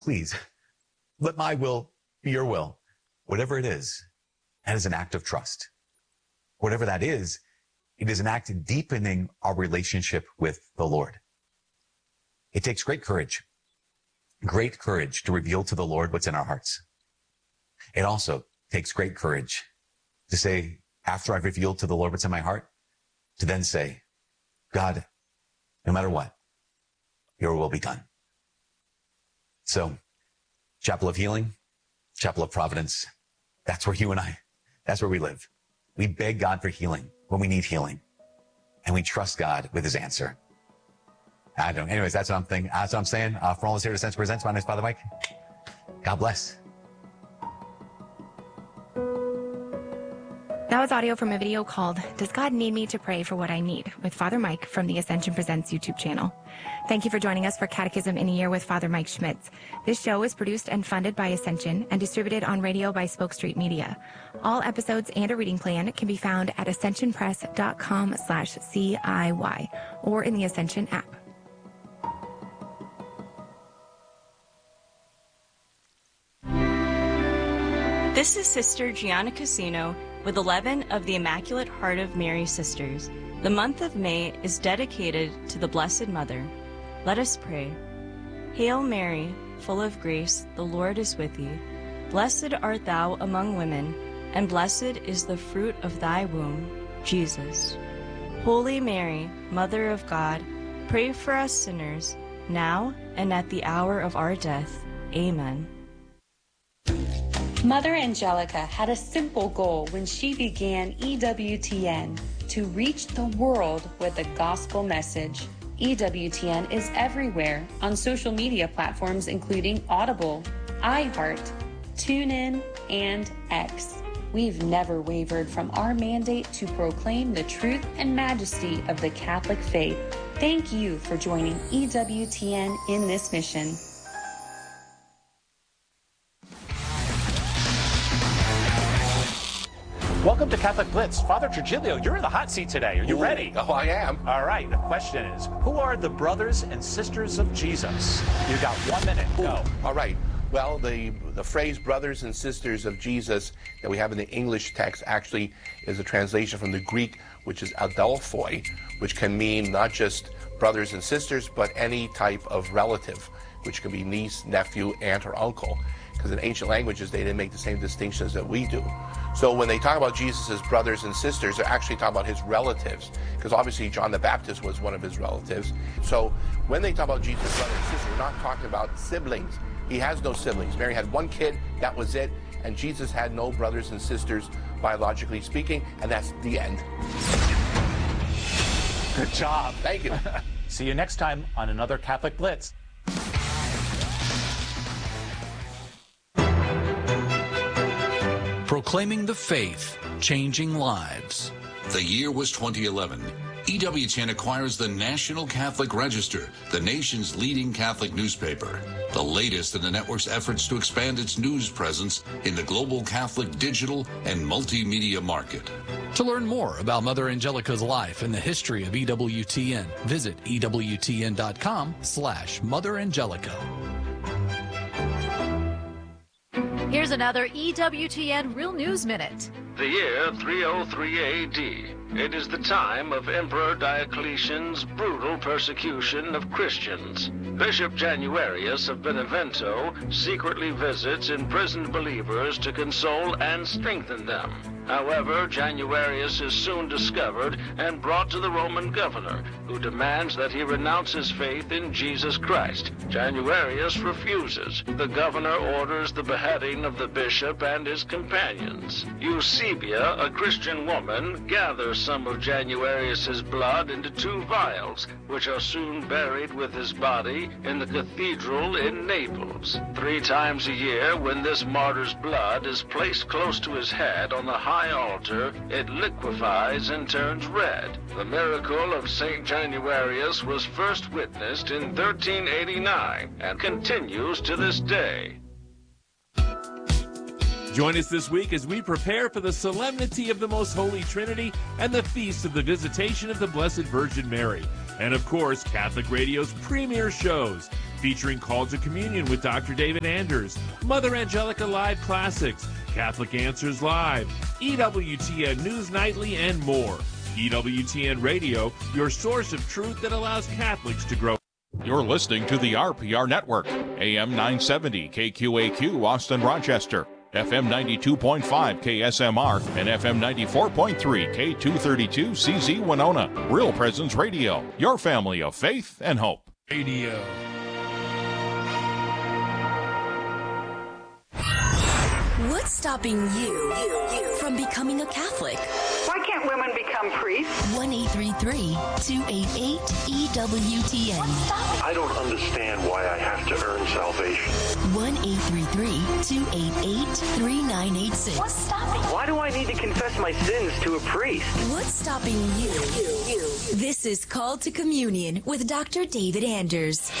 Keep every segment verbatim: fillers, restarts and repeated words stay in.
please let my will be your will. Whatever it is, that is an act of trust. Whatever that is, it is an act of deepening our relationship with the Lord. It takes great courage, great courage to reveal to the Lord what's in our hearts. It also takes great courage to say, after I've revealed to the Lord what's in my heart, to then say, God, no matter what, your will be done. So, Chapel of Healing, Chapel of Providence, that's where you and I, that's where we live. We beg God for healing when we need healing, and we trust God with his answer. I don't know. Anyways, that's what I'm thinking. That's what I'm saying. Uh, for all those here to Sense Presents, my name is Father Mike. God bless. That was audio from a video called Does God Need Me to Pray for What I Need? With Father Mike from the Ascension Presents YouTube channel. Thank you for joining us for Catechism in a Year with Father Mike Schmitz. This show is produced and funded by Ascension and distributed on radio by Spoke Street Media. All episodes and a reading plan can be found at ascensionpress.com slash CIY or in the Ascension app. This is Sister Gianna Casino with eleven of the Immaculate Heart of Mary Sisters. The month of May is dedicated to the Blessed Mother. Let us pray. Hail Mary, full of grace, the Lord is with thee. Blessed art thou among women, and blessed is the fruit of thy womb, Jesus. Holy Mary, Mother of God, pray for us sinners, now and at the hour of our death. Amen. Mother Angelica had a simple goal when she began E W T N, to reach the world with a gospel message. E W T N is everywhere on social media platforms including Audible, iHeart, TuneIn, and X. We've never wavered from our mandate to proclaim the truth and majesty of the Catholic faith. Thank you for joining E W T N in this mission. Welcome to Catholic Blitz. Father Trujillo, you're in the hot seat today. Are you Ooh, ready? Oh, I am. All right, the question is, who are the brothers and sisters of Jesus? You got one minute, go. Ooh, all right. Well, the, the phrase brothers and sisters of Jesus that we have in the English text actually is a translation from the Greek, which is adelphoi, which can mean not just brothers and sisters, but any type of relative, which can be niece, nephew, aunt, or uncle. Because in ancient languages, they didn't make the same distinctions that we do. So when they talk about Jesus' brothers and sisters, they're actually talking about his relatives. Because obviously John the Baptist was one of his relatives. So when they talk about Jesus' brothers and sisters, we're not talking about siblings. He has no siblings. Mary had one kid, that was it. And Jesus had no brothers and sisters, biologically speaking, and that's the end. Good job. Thank you. See you next time on another Catholic Blitz. Proclaiming the faith, changing lives. The year was twenty eleven. E W T N acquires the National Catholic Register, the nation's leading Catholic newspaper, the latest in the network's efforts to expand its news presence in the global Catholic digital and multimedia market. To learn more about Mother Angelica's life and the history of E W T N, visit E W T N dot com slash Mother Angelica. Here's another E W T N Real News Minute. The year three oh three A D. It is the time of Emperor Diocletian's brutal persecution of Christians. Bishop Januarius of Benevento secretly visits imprisoned believers to console and strengthen them. However, Januarius is soon discovered and brought to the Roman governor, who demands that he renounce his faith in Jesus Christ. Januarius refuses. The governor orders the beheading of the bishop and his companions. Eusebia, a Christian woman, gathers some of Januarius's blood into two vials, which are soon buried with his body in the cathedral in Naples. Three times a year, when this martyr's blood is placed close to his head on the high altar, it liquefies and turns red. The miracle of Saint Januarius was first witnessed in thirteen eighty-nine and continues to this day. Join us this week as we prepare for the solemnity of the Most Holy Trinity and the feast of the Visitation of the Blessed Virgin Mary. And of course, Catholic Radio's premier shows, featuring Call to Communion with Doctor David Anders, Mother Angelica Live Classics, Catholic Answers Live, E W T N News Nightly, and more. E W T N Radio, your source of truth that allows Catholics to grow. You're listening to the R P R Network, A M nine seventy K Q A Q, Austin, Rochester, F M ninety-two point five K S M R, and F M ninety-four point three K two thirty-two C Z Winona. Real Presence Radio, your family of faith and hope. Radio. What's stopping you, you, you from becoming a Catholic? Why can't women become priests? one eight three three, two eight eight, E W T N. I don't understand why I have to earn salvation. one eight three three, two eight eight, three nine eight six. What's stopping? Why do I need to confess my sins to a priest? What's stopping you? you, you. This is Call to Communion with Doctor David Anders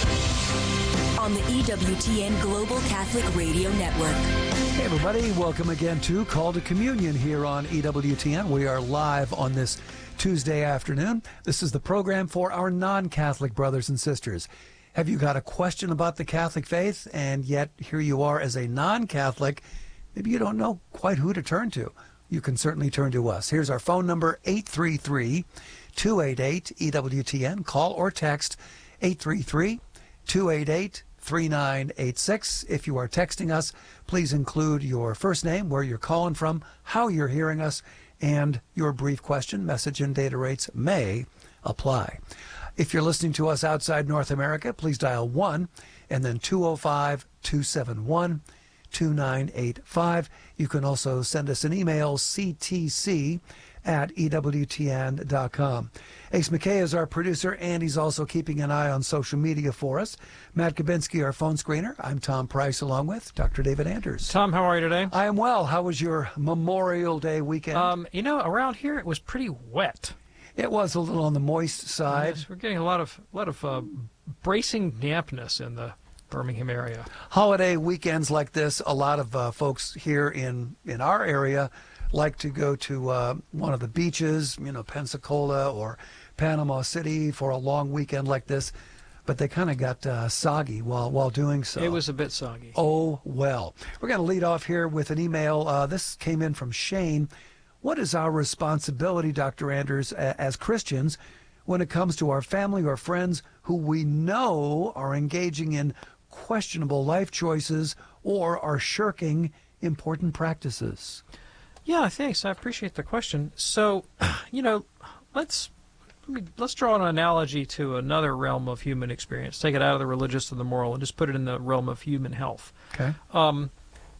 on the E W T N Global Catholic Radio Network. Hey everybody, welcome again to Call to Communion here on E W T N. We are live on this Tuesday afternoon. This is the program for our non-Catholic brothers and sisters. Have you got a question about the Catholic faith, and yet here you are as a non-Catholic? Maybe you don't know quite who to turn to. You can certainly turn to us. Here's our phone number, eight three three, two eight eight, E W T N. Call or text eight three three, two eight eight, three nine eight six. If you are texting us, please include your first name, where you're calling from, how you're hearing us, and your brief question. Message and data rates may apply. If you're listening to us outside North America, please dial one and then two oh five, two seven one, two nine eight five. You can also send us an email, c t c at e w t n dot com. Ace McKay is our producer, and he's also keeping an eye on social media for us. Matt Kabinski, our phone screener. I'm Tom Price, along with Doctor David Anders. Tom, how are you today? I am well. How was your Memorial Day weekend? Um, you know, around here it was pretty wet. It was a little on the moist side. Yes, we're getting a lot of a lot of uh, bracing dampness in the Birmingham area. Holiday weekends like this, a lot of uh, folks here in, in our area like to go to uh, one of the beaches, you know, Pensacola or Panama City for a long weekend like this, but they kind of got uh, soggy while while doing so. It was a bit soggy. Oh, well. We're going to lead off here with an email. Uh, this came in from Shane. What is our responsibility, Doctor Anders, as Christians when it comes to our family or friends who we know are engaging in questionable life choices or are shirking important practices? Yeah, thanks. I appreciate the question. So, you know, let's let me, let's draw an analogy to another realm of human experience. Take it out of the religious and the moral and just put it in the realm of human health. Okay. Um,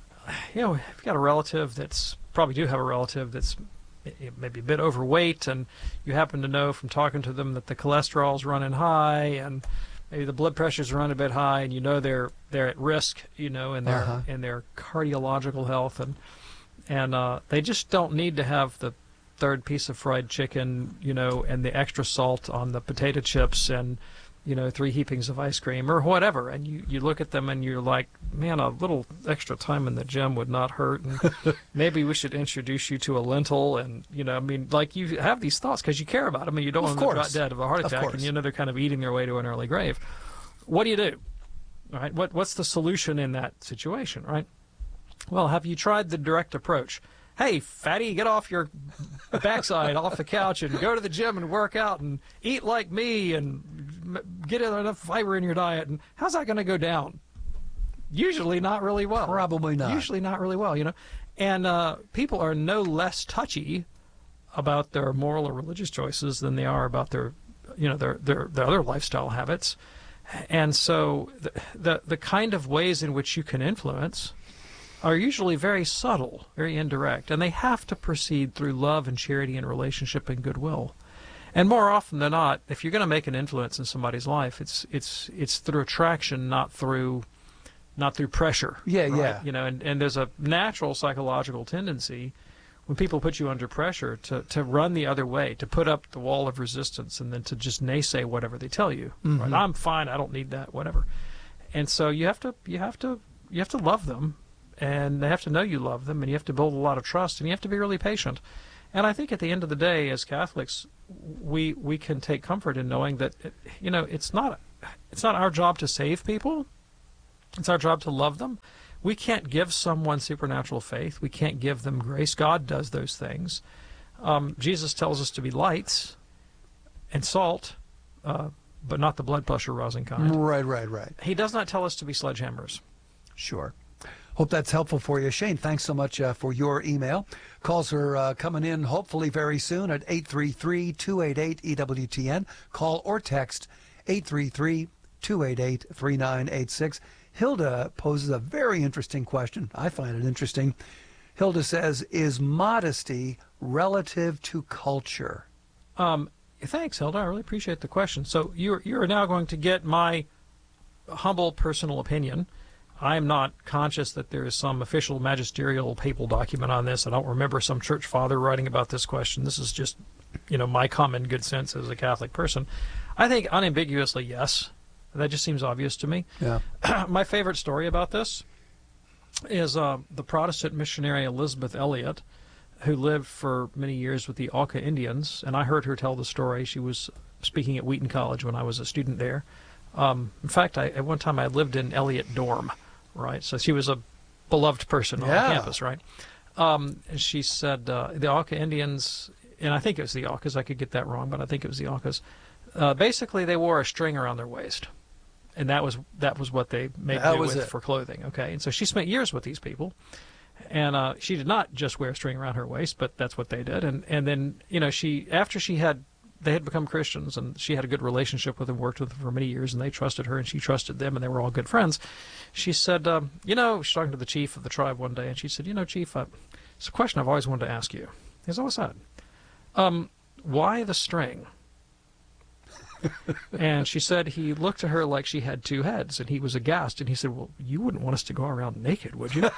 you know, if you've got a relative that's, probably do have a relative that's maybe a bit overweight, and you happen to know from talking to them that the cholesterol's running high and maybe the blood pressure's running a bit high, and you know they're they're at risk, you know, in their Uh-huh. in their cardiological health, and and uh, they just don't need to have the third piece of fried chicken, you know, and the extra salt on the potato chips and, you know, three heapings of ice cream or whatever. And you, you look at them and you're like, man, a little extra time in the gym would not hurt. And maybe we should introduce you to a lentil. And, you know, I mean, like you have these thoughts because you care about them and you don't want them to drop dead of a heart attack. And you know they're kind of eating their way to an early grave. What do you do? All right. What, what's the solution in that situation, right? Well, have you tried the direct approach? Hey, fatty, get off your backside off the couch and go to the gym and work out and eat like me and get enough fiber in your diet. And how's that going to go down? Usually not really well. Probably not. Usually not really well, you know. And uh, people are no less touchy about their moral or religious choices than they are about their, you know, their their, their other lifestyle habits. And so the, the the kind of ways in which you can influence are usually very subtle, very indirect, and they have to proceed through love and charity and relationship and goodwill. And more often than not, if you're going to make an influence in somebody's life, it's it's it's through attraction, not through not through pressure. Yeah, right? yeah. You know, and, and there's a natural psychological tendency when people put you under pressure to, to run the other way, to put up the wall of resistance and then to just naysay whatever they tell you. Mhm. Right? I'm fine, I don't need that, whatever. And so you have to you have to you have to love them. And they have to know you love them, and you have to build a lot of trust, and you have to be really patient. And I think at the end of the day, as Catholics, we we can take comfort in knowing that, you know, it's not it's not our job to save people. It's our job to love them. We can't give someone supernatural faith. We can't give them grace. God does those things. Um, Jesus tells us to be lights and salt, uh, but not the blood pressure rousing kind. Right, right, right. He does not tell us to be sledgehammers. Sure. Hope that's helpful for you. Shane, thanks so much uh, for your email. Calls are uh, coming in hopefully very soon at eight three three, two eight eight, E W T N. Call or text eight three three, two eight eight, three nine eight six. Hilda poses a very interesting question. I find it interesting. Hilda says, is modesty relative to culture? Um, thanks, Hilda. I really appreciate the question. So you're, you're now going to get my humble personal opinion. I'm not conscious that there is some official magisterial papal document on this. I don't remember some church father writing about this question. This is just, you know, my common good sense as a Catholic person. I think unambiguously, yes. That just seems obvious to me. Yeah. My favorite story about this is uh, the Protestant missionary Elizabeth Elliot, who lived for many years with the Auca Indians, and I heard her tell the story. She was speaking at Wheaton College when I was a student there. Um, in fact, I, at one time I lived in Elliot dorm, right? So she was a beloved person yeah. on campus, right? Um, and she said uh, the Auca Indians, and I think it was the Aucas, I could get that wrong, but I think it was the Aucas, uh, basically they wore a string around their waist. And that was that was what they made that do was with it. for clothing, okay? And so she spent years with these people, and uh, she did not just wear a string around her waist, but that's what they did. And and then, you know, she after she had, they had become Christians, and she had a good relationship with them, worked with them for many years, and they trusted her, and she trusted them, and they were all good friends. She said, um, you know, she's talking to the chief of the tribe one day, and she said, you know, Chief, uh, it's a question I've always wanted to ask you. He said, what's that? Um, why the string? And she said he looked at her like she had two heads, and he was aghast, and he said, well, you wouldn't want us to go around naked, would you?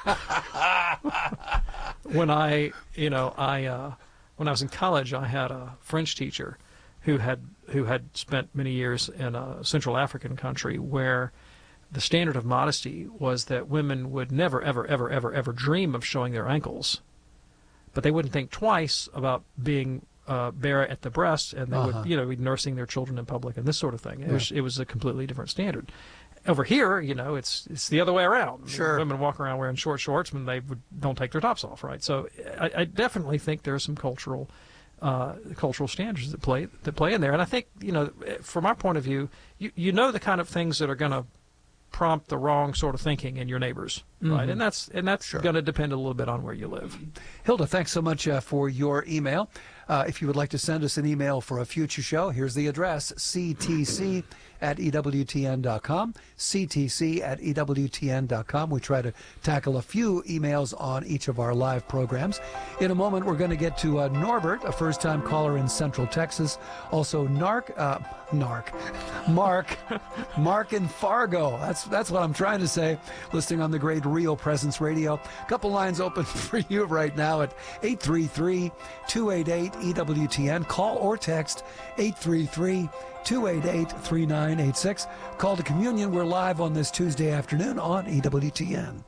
When I, you know, I, uh, when I was in college, I had a French teacher who had, who had spent many years in a Central African country where the standard of modesty was that women would never, ever, ever, ever, ever dream of showing their ankles, but they wouldn't think twice about being Uh, bare at the breast, and they Uh-huh. would, you know, be nursing their children in public and this sort of thing. It Yeah. was it was a completely different standard. Over here, you know, it's it's the other way around. Sure. Women walk around wearing short shorts when they would, don't take their tops off, right? So I, I definitely think there are some cultural uh, cultural standards that play that play in there, and I think, you know, from our point of view, you you know the kind of things that are going to prompt the wrong sort of thinking in your neighbors, right? Mhm. And that's and that's Sure. going to depend a little bit on where you live. Hilda, thanks so much uh, for your email. Uh, if you would like to send us an email for a future show, here's the address, c t c at e w t n dot com, c t c at e w t n dot com. We try to tackle a few emails on each of our live programs. In a moment, we're going to get to uh, Norbert, a first-time caller in Central Texas. Also, Narc, uh, Narc, Mark, Mark in Fargo. That's that's what I'm trying to say. Listening on the great Real Presence Radio. A couple lines open for you right now at eight three three, two eight eight, E W T N. Call or text eight three three, two eight eight, three nine eight six. Call to Communion. We're live on this Tuesday afternoon on E W T N.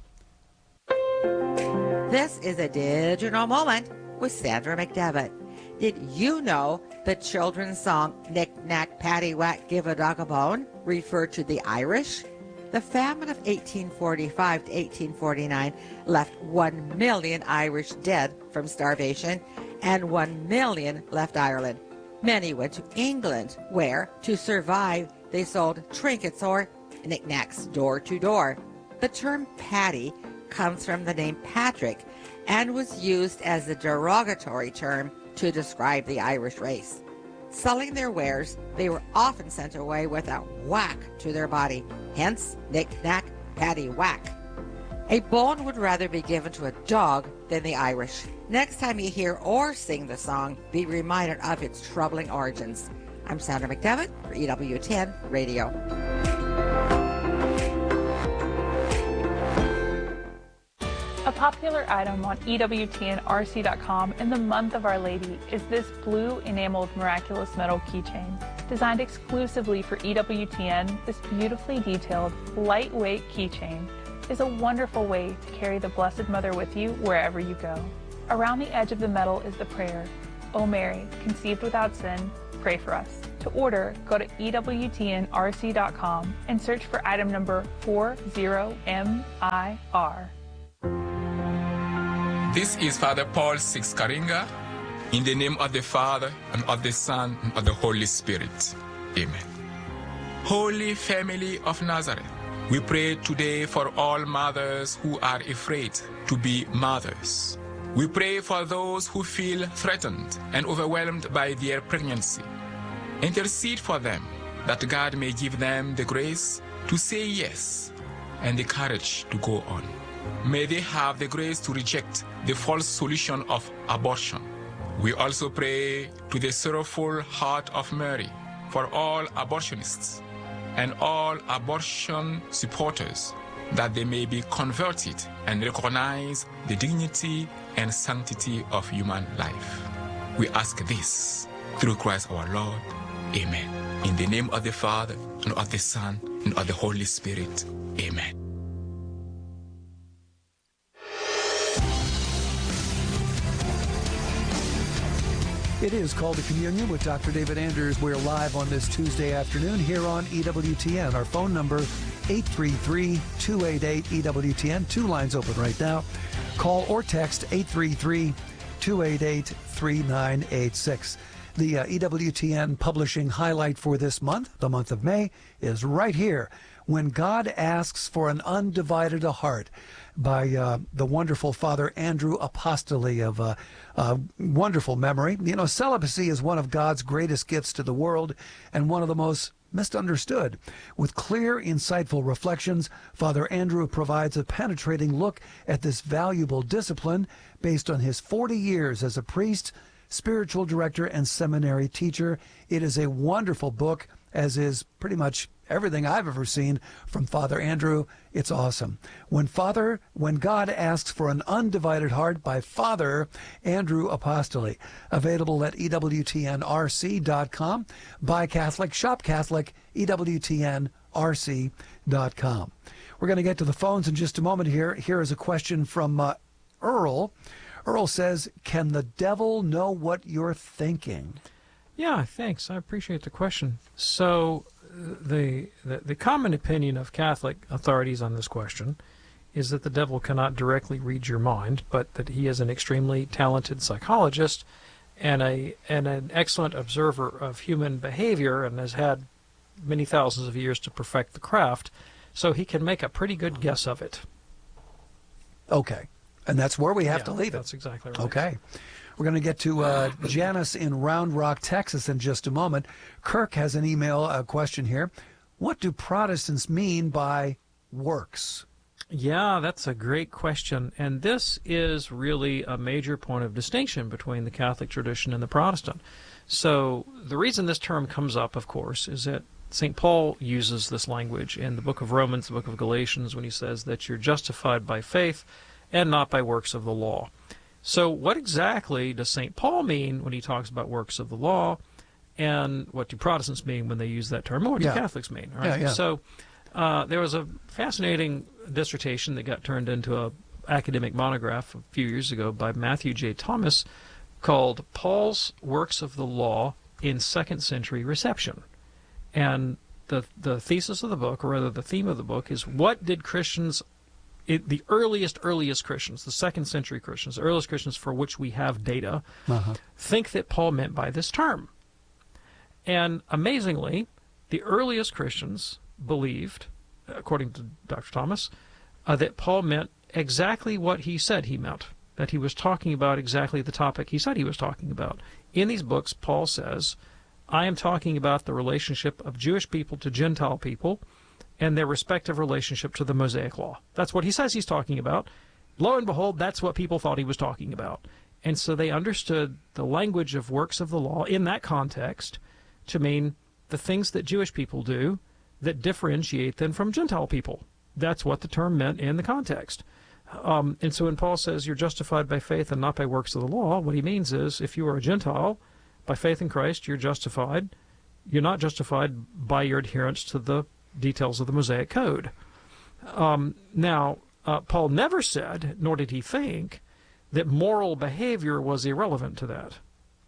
This is a digital moment with Sandra McDevitt. Did you know the children's song Knick Knack Paddywhack Give a Dog a Bone referred to the Irish? The famine of eighteen forty-five to eighteen forty-nine left one million Irish dead from starvation, and one million left Ireland. Many went to England, where, to survive, they sold trinkets or knickknacks door to door. The term paddy comes from the name Patrick and was used as a derogatory term to describe the Irish race. Selling their wares, they were often sent away with a whack to their body, hence knick-knack, paddy-whack. A bone would rather be given to a dog than the Irish. Next time you hear or sing the song, be reminded of its troubling origins. I'm Sandra McDevitt for E W T N Radio. A popular item on E W T N R C dot com in the month of Our Lady is this blue enameled miraculous metal keychain. Designed exclusively for E W T N, this beautifully detailed, lightweight keychain is a wonderful way to carry the Blessed Mother with you wherever you go. Around the edge of the metal is the prayer, O Mary, conceived without sin, pray for us. To order, go to E W T N R C dot com and search for item number forty M I R. This is Father Paul Six Karinga, in the name of the Father, and of the Son, and of the Holy Spirit. Amen. Holy Family of Nazareth, we pray today for all mothers who are afraid to be mothers. We pray for those who feel threatened and overwhelmed by their pregnancy. Intercede for them, that God may give them the grace to say yes and the courage to go on. May they have the grace to reject the false solution of abortion. We also pray to the sorrowful heart of Mary for all abortionists and all abortion supporters, that they may be converted and recognize the dignity and sanctity of human life. We ask this through Christ our Lord. Amen. In the name of the Father, and of the Son, and of the Holy Spirit. Amen. It is Call to Communion with Doctor David Anders. We're live on this Tuesday afternoon here on E W T N. Our phone number, eight three three, two eight eight, E W T N. Two lines open right now. Call or text eight three three, two eight eight, three nine eight six. The uh, E W T N publishing highlight for this month, the month of May, is right here. When God Asks for an Undivided Heart, by uh, the wonderful Father Andrew Apostoli of uh, uh, wonderful memory. You know, celibacy is one of God's greatest gifts to the world and one of the most misunderstood. With clear, insightful reflections, Father Andrew provides a penetrating look at this valuable discipline based on his forty years as a priest, spiritual director, and seminary teacher. It is a wonderful book, as is pretty much everything I've ever seen from Father Andrew. It's awesome. When Father, when God Asks for an Undivided Heart, by Father Andrew Apostoli. Available at E W T N R C dot com. Buy Catholic, shop Catholic, E W T N R C dot com. We're going to get to the phones in just a moment here. Here is a question from uh, Earl. Earl says, can the devil know what you're thinking? Yeah, thanks. I appreciate the question. So the, the the common opinion of Catholic authorities on this question is that the devil cannot directly read your mind, but that he is an extremely talented psychologist and a and an excellent observer of human behavior, and has had many thousands of years to perfect the craft, so he can make a pretty good guess of it. Okay. And that's where we have yeah, to leave it. That's exactly right. Okay. We're going to get to uh, Janice in Round Rock, Texas in just a moment. Kirk has an email uh, question here. What do Protestants mean by works? Yeah, that's a great question. And this is really a major point of distinction between the Catholic tradition and the Protestant. So the reason this term comes up, of course, is that Saint Paul uses this language in the book of Romans, the book of Galatians, when he says that you're justified by faith and not by works of the law. So what exactly does Saint Paul mean when he talks about works of the law, and what do Protestants mean when they use that term, or what yeah. do Catholics mean? Right? Yeah, yeah. So uh, there was a fascinating dissertation that got turned into an academic monograph a few years ago by Matthew J. Thomas called Paul's Works of the Law in Second Century Reception. And the, the thesis of the book, or rather the theme of the book, is what did Christians It, the earliest, earliest Christians, the second century Christians, the earliest Christians for which we have data, uh-huh. think that Paul meant by this term. And amazingly, the earliest Christians believed, according to Doctor Thomas, uh, that Paul meant exactly what he said he meant, that he was talking about exactly the topic he said he was talking about. In these books, Paul says, I am talking about the relationship of Jewish people to Gentile people, and their respective relationship to the Mosaic Law. That's what he says he's talking about. Lo and behold, that's what people thought he was talking about. And so they understood the language of works of the law in that context to mean the things that Jewish people do that differentiate them from Gentile people. That's what the term meant in the context. Um, and so when Paul says you're justified by faith and not by works of the law, what he means is if you are a Gentile, by faith in Christ, you're justified. You're not justified by your adherence to the details of the Mosaic Code. Um, now, uh, Paul never said, nor did he think, that moral behavior was irrelevant to that.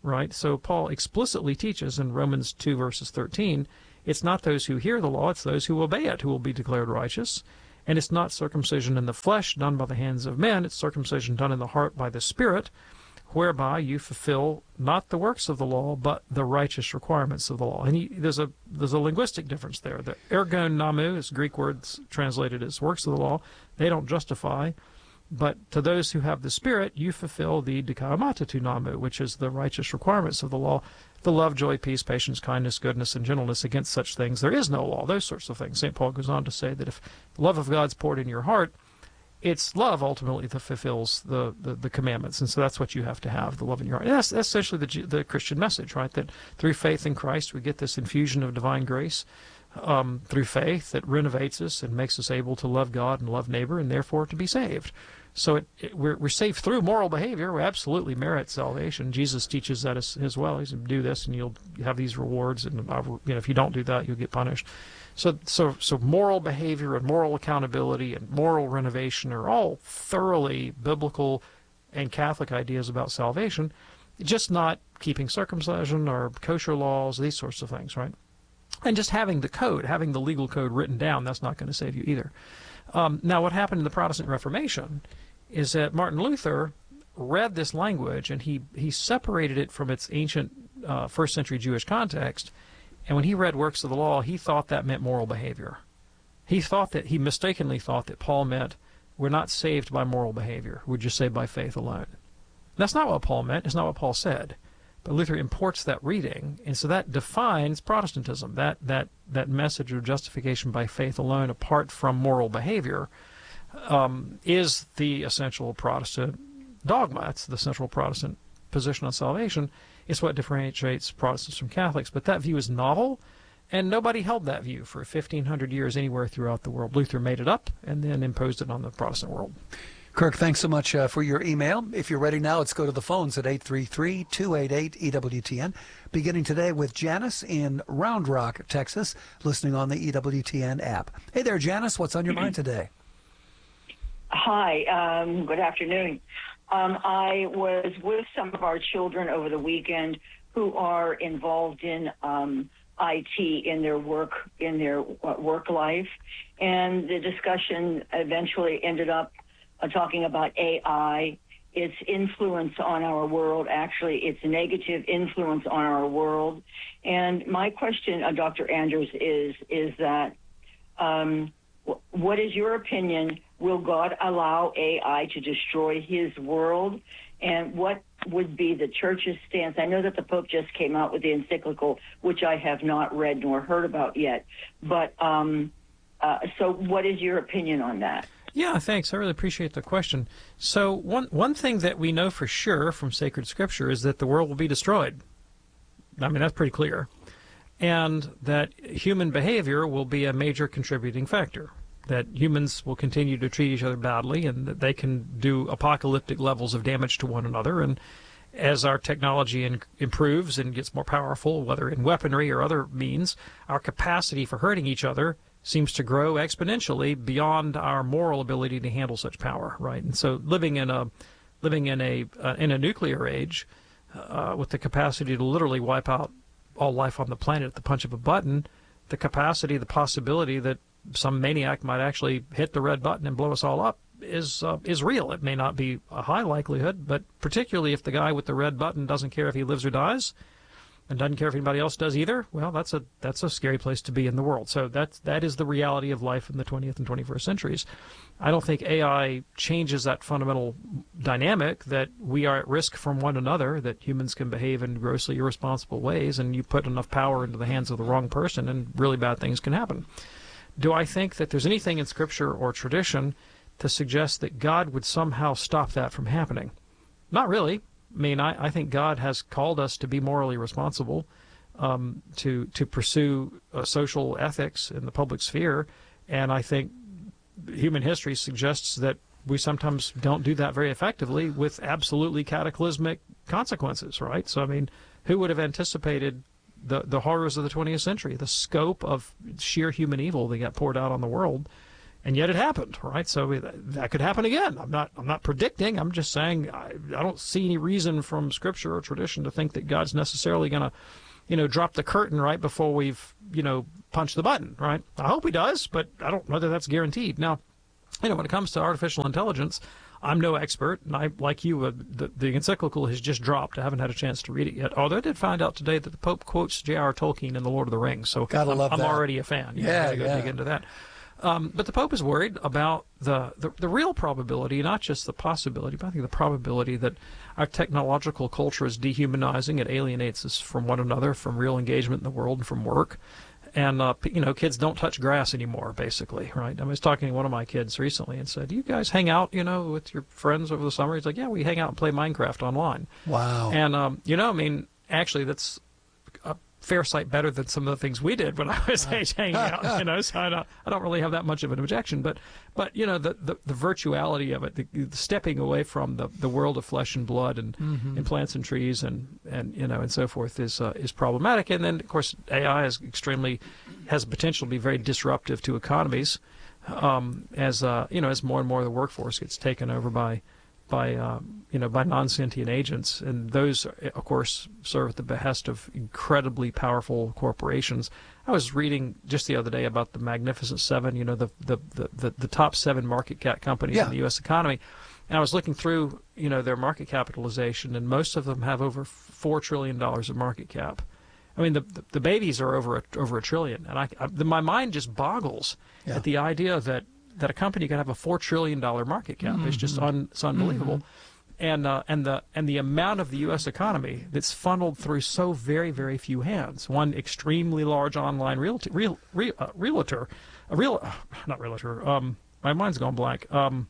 right? So Paul explicitly teaches in Romans two, verses thirteen, it's not those who hear the law, it's those who obey it who will be declared righteous. And it's not circumcision in the flesh done by the hands of men, it's circumcision done in the heart by the Spirit, whereby you fulfill not the works of the law, but the righteous requirements of the law. And he, there's a there's a linguistic difference there. The ergon namu is Greek words translated as works of the law. They don't justify. But to those who have the Spirit, you fulfill the dikaomata tu namu, which is the righteous requirements of the law, the love, joy, peace, patience, kindness, goodness, and gentleness. Against such things there is no law, those sorts of things. Saint Paul goes on to say that if the love of God's poured in your heart, it's love ultimately that fulfills the, the, the commandments. And so that's what you have to have, the love in your heart. And that's, that's essentially the, the Christian message, right? That through faith in Christ we get this infusion of divine grace um, through faith that renovates us and makes us able to love God and love neighbor and therefore to be saved. So it, it, we're, we're saved through moral behavior. We absolutely merit salvation. Jesus teaches that as, as well. He said, do this and you'll have these rewards, and uh, you know, if you don't do that, you'll get punished. So, so, so moral behavior and moral accountability and moral renovation are all thoroughly biblical and Catholic ideas about salvation, just not keeping circumcision or kosher laws, these sorts of things, right? And just having the code, having the legal code written down, that's not going to save you either. Um, now, what happened in the Protestant Reformation is that Martin Luther read this language and he, he separated it from its ancient uh, first century Jewish context. And when he read works of the law, he thought that meant moral behavior. He thought that, he mistakenly thought that Paul meant we're not saved by moral behavior. We're just saved by faith alone. That's not what Paul meant. It's not what Paul said. But Luther imports that reading, and so that defines Protestantism, that, that, that message of justification by faith alone apart from moral behavior um, is the essential Protestant dogma. It's the central Protestant position on salvation. It's what differentiates Protestants from Catholics. But that view is novel, and nobody held that view for fifteen hundred years anywhere throughout the world. Luther made it up and then imposed it on the Protestant world. Kirk, thanks so much uh, for your email. If you're ready now, let's go to the phones at eight three three, two eight eight, E W T N. Beginning today with Janice in Round Rock, Texas, listening on the E W T N app. Hey there, Janice. What's on your mind today? Hi. Um, good afternoon. Um, I was with some of our children over the weekend who are involved in um, I T in their work in their uh, work life, and the discussion eventually ended up uh, talking about A I, its influence on our world, actually its negative influence on our world. And my question, uh, Doctor Anders, is is that um, w- what is your opinion? Will God allow A I to destroy his world? And what would be the church's stance? I know that the Pope just came out with the encyclical, which I have not read nor heard about yet. But um, uh, so what is your opinion on that? Yeah, thanks. I really appreciate the question. So one one thing that we know for sure from sacred scripture is that the world will be destroyed. I mean, that's pretty clear. And that human behavior will be a major contributing factor. That humans will continue to treat each other badly and that they can do apocalyptic levels of damage to one another. And as our technology in, improves and gets more powerful, whether in weaponry or other means, our capacity for hurting each other seems to grow exponentially beyond our moral ability to handle such power, right? And so living in a living in a uh, in a nuclear age uh, with the capacity to literally wipe out all life on the planet at the punch of a button, the capacity, the possibility that some maniac might actually hit the red button and blow us all up is uh, is real. It may not be a high likelihood, but particularly if the guy with the red button doesn't care if he lives or dies, and doesn't care if anybody else does either, well, that's a that's a scary place to be in the world. So that's that is the reality of life in the twentieth and twenty-first centuries. I don't think A I changes that fundamental dynamic that we are at risk from one another, that humans can behave in grossly irresponsible ways, and you put enough power into the hands of the wrong person, and really bad things can happen. Do I think that there's anything in Scripture or tradition to suggest that God would somehow stop that from happening? Not really. I mean, I, I think God has called us to be morally responsible, um, to to pursue uh, social ethics in the public sphere, and I think human history suggests that we sometimes don't do that very effectively with absolutely cataclysmic consequences, right? So, I mean, who would have anticipated the the horrors of the twentieth century, the scope of sheer human evil that got poured out on the world And yet it happened, right? So that could happen again. I'm not I'm not predicting. I'm just saying I, I don't see any reason from Scripture or tradition to think that God's necessarily going to, you know, drop the curtain right before we've, you know, punched the button, right? I hope he does, but I don't know that that's guaranteed. Now, you know, when it comes to artificial intelligence, I'm no expert, and I, like you, uh, the, the encyclical has just dropped. I haven't had a chance to read it yet. Although I did find out today that the Pope quotes J R Tolkien in The Lord of the Rings, so Gotta I'm, love I'm that. already a fan. You Yeah, know, I gotta yeah. go dig into that. Um, but the Pope is worried about the, the, the real probability, not just the possibility, but I think the probability that our technological culture is dehumanizing. It alienates us from one another, from real engagement in the world, and from work. And, uh, you know, kids don't touch grass anymore, basically, right? I was talking to one of my kids recently and said, do you guys hang out, you know, with your friends over the summer? He's like, yeah, we hang out and play Minecraft online. Wow. And, um, you know, I mean, actually, that's a fair sight better than some of the things we did when I was age hanging out, you know, so I don't, I don't really have that much of an objection. But, but you know, the, the, the virtuality of it, the, the stepping away from the, the world of flesh and blood and, Mhm. and plants and trees and, and, you know, and so forth is uh, is problematic. And then, of course, A I is extremely, has the potential to be very disruptive to economies um, as, uh, you know, as more and more of the workforce gets taken over by by uh, you know by non-sentient agents, and those, of course, serve at the behest of incredibly powerful corporations. I was reading just the other day about the Magnificent Seven, you know, the the the, the, the top seven market cap companies Yeah. in the U S economy, and I was looking through, you know, their market capitalization, and most of them have over four trillion dollars of market cap. I mean, the the, the babies are over a, over a trillion, and I, I my mind just boggles Yeah. at the idea that. that a company can have a four trillion dollar market cap. It's just Mhm. un, it's unbelievable. Mm-hmm. And uh, and the and the amount of the U S economy that's funneled through so very, very few hands. One extremely large online realty, real, real, uh, realtor, a real, uh, not realtor, um, my mind's gone blank. Um,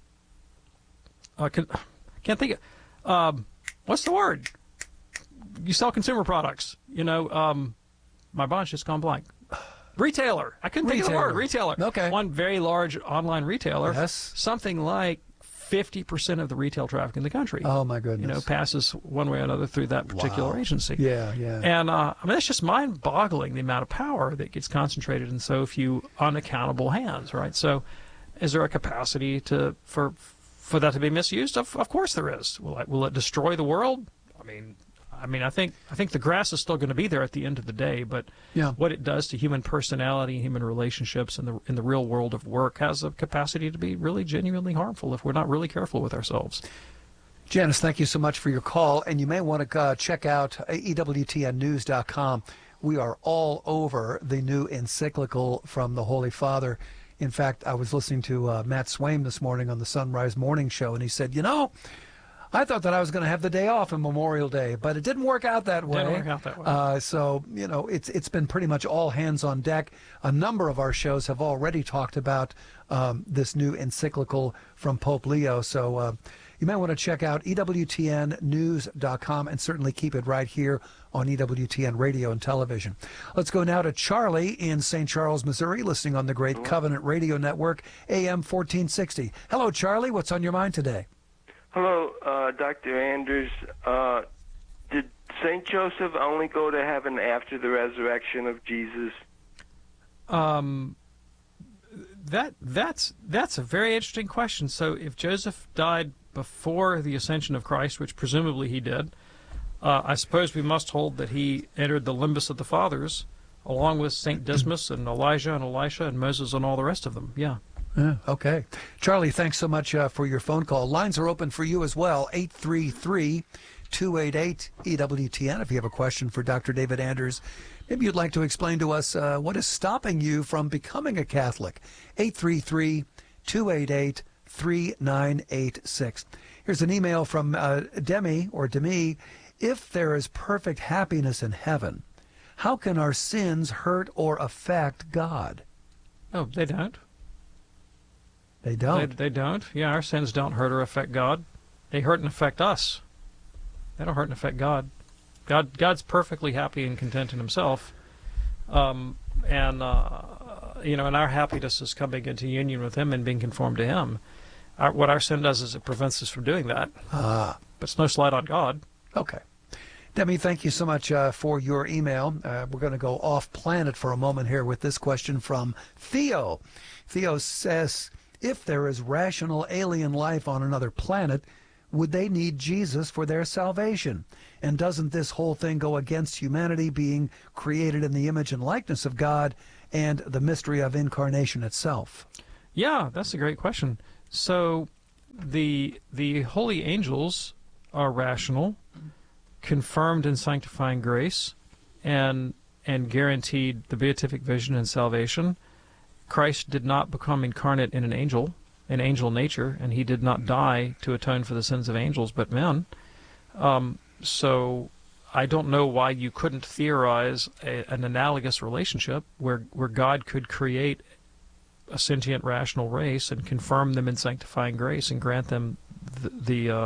I can, can't think of, um, what's the word? You sell consumer products, you know, um, my mind's just gone blank. Retailer. I couldn't think of the word. Retailer. Okay. One very large online retailer. Yes. Something like fifty percent of the retail traffic in the country. Oh, my goodness. You know, passes one way or another through that particular Wow. agency. Yeah, yeah. And, uh, I mean, it's just mind-boggling, the amount of power that gets concentrated in so few unaccountable hands, right? So is there a capacity to for for that to be misused? Of, of course there is. Will it, will it destroy the world? I mean... I mean, I think I think the grass is still going to be there at the end of the day, but Yeah. what it does to human personality, human relationships, in the in the real world of work has a capacity to be really genuinely harmful if we're not really careful with ourselves. Janice, thank you so much for your call, and you may want to uh, check out E W T N news dot com. We are all over the new encyclical from the Holy Father. In fact, I was listening to uh, Matt Swaim this morning on the Sunrise Morning Show, and he said, you know, I thought that I was going to have the day off on Memorial Day, but it didn't work out that way. Didn't work out that way. Uh, so, you know, it's it's been pretty much all hands on deck. A number of our shows have already talked about um, this new encyclical from Pope Leo. So uh, you might want to check out E W T N news dot com and certainly keep it right here on E W T N Radio and Television. Let's go now to Charlie in Saint Charles, Missouri, listening on the Great Covenant Radio Network, A M fourteen sixty. Hello, Charlie. What's on your mind today? Hello, uh, Doctor Anders. Uh, did Saint Joseph only go to heaven after the resurrection of Jesus? Um, that that's that's a very interesting question. So, if Joseph died before the ascension of Christ, which presumably he did, uh, I suppose we must hold that he entered the limbus of the fathers, along with Saint Dismas and Elijah and Elisha and Moses and all the rest of them. Yeah. Yeah, okay. Charlie, thanks so much uh, for your phone call. Lines are open for you as well, eight three three, two eight eight, E W T N. If you have a question for Doctor David Anders, maybe you'd like to explain to us uh, what is stopping you from becoming a Catholic, eight three three, two eight eight, three nine eight six. Here's an email from uh, Demi, or Demi. If there is perfect happiness in heaven, how can our sins hurt or affect God? Oh, they don't. They don't. They, they don't. Yeah, our sins don't hurt or affect God. They hurt and affect us. They don't hurt and affect God. God, God's perfectly happy and content in Himself, um, and uh, you know, and our happiness is coming into union with Him and being conformed to Him. Our, what our sin does is it prevents us from doing that. Ah, but it's no slight on God. Okay. Demi, thank you so much uh, for your email. Uh, we're going to go off planet for a moment here with this question from Theo. Theo says, if there is rational alien life on another planet, would they need Jesus for their salvation? And doesn't this whole thing go against humanity being created in the image and likeness of God and the mystery of incarnation itself? Yeah, that's a great question. So the the holy angels are rational, confirmed in sanctifying grace, and and guaranteed the beatific vision and salvation. Christ did not become incarnate in an angel, an angel nature, and he did not die to atone for the sins of angels but men. Um, so I don't know why you couldn't theorize a, an analogous relationship where where God could create a sentient, rational race and confirm them in sanctifying grace and grant them the the, uh,